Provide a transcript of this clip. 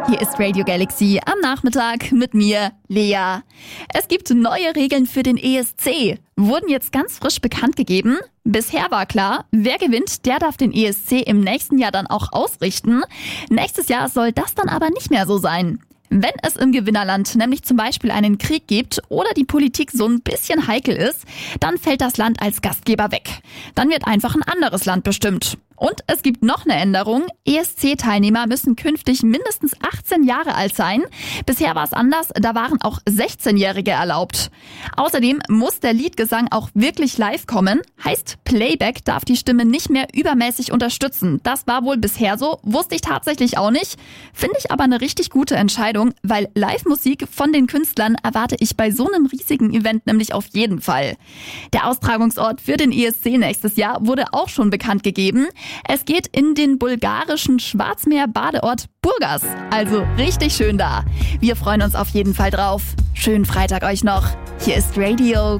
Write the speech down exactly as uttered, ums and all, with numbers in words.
Hier ist Radio Galaxy am Nachmittag mit mir, Lea. Es gibt neue Regeln für den E S C. Wurden jetzt ganz frisch bekannt gegeben. Bisher war klar, wer gewinnt, der darf den E S C im nächsten Jahr dann auch ausrichten. Nächstes Jahr soll das dann aber nicht mehr so sein. Wenn es im Gewinnerland nämlich zum Beispiel einen Krieg gibt oder die Politik so ein bisschen heikel ist, dann fällt das Land als Gastgeber weg. Dann wird einfach ein anderes Land bestimmt. Und es gibt noch eine Änderung. E S C-Teilnehmer müssen künftig mindestens achtzehn Jahre alt sein. Bisher war es anders, da waren auch sechzehnjährige erlaubt. Außerdem muss der Liedgesang auch wirklich live kommen. Heißt, Playback darf die Stimme nicht mehr übermäßig unterstützen. Das war wohl bisher so, wusste ich tatsächlich auch nicht. Finde ich aber eine richtig gute Entscheidung, weil Live-Musik von den Künstlern erwarte ich bei so einem riesigen Event nämlich auf jeden Fall. Der Austragungsort für den E S C nächstes Jahr wurde auch schon bekannt gegeben. Es geht in den bulgarischen Schwarzmeer-Badeort Burgas. Also richtig schön da. Wir freuen uns auf jeden Fall drauf. Schönen Freitag euch noch. Hier ist Radio